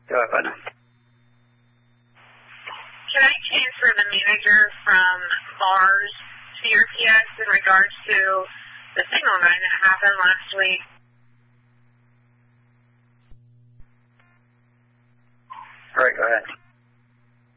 Qué va, pana. Can I transfer the manager from Mars to your PS in regards to the signal line that happened last week?